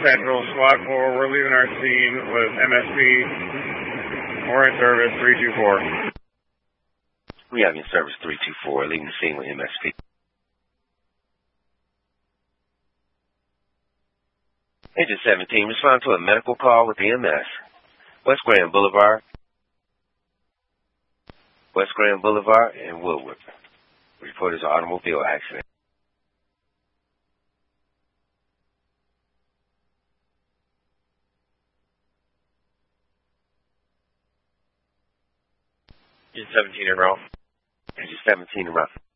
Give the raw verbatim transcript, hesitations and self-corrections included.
Central, SWAT four, we're leaving our scene with M S P. We're in service, three two four. We have in service three two four, leaving the scene with M S P. Agent seventeen, respond to a medical call with E M S. West Grand Boulevard. West Grand Boulevard and Woodward. Report is an automobile accident. Agent seventeen in route. Agent seventeen in route.